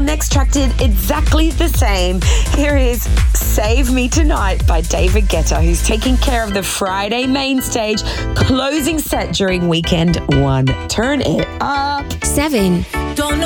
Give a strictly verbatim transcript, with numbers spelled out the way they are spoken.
next track did exactly the same. Here is Save Me Tonight by David Guetta, who's taking care of the Friday main stage closing set during weekend one. Turn it up. Seven. Don't know